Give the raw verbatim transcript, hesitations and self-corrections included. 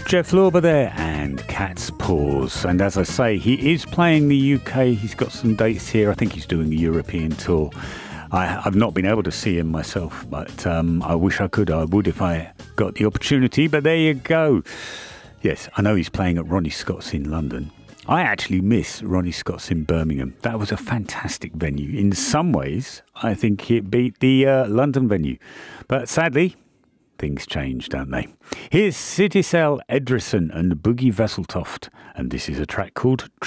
Jeff Lorber there and Cat's Paws. And as I say, he is playing the U K. He's got some dates here. I think he's doing a European tour. I, I've not been able to see him myself, but um, I wish I could. I would if I got the opportunity. But there you go. Yes, I know he's playing at Ronnie Scott's in London. I actually miss Ronnie Scott's in Birmingham. That was a fantastic venue. In some ways, I think it beat the uh, London venue. But sadly, things change, don't they? Here's City Cell Edrison and Boogie Vesseltoft, and this is a track called